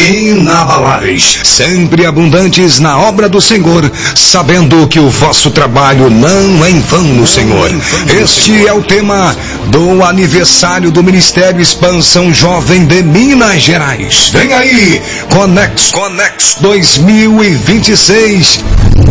inabaláveis, sempre abundantes na obra do Senhor, sabendo que o vosso trabalho não é em vão no Senhor. Este é o tema do aniversário do Ministério Expansão Jovem de Minas Gerais. Vem aí, Conex 2026.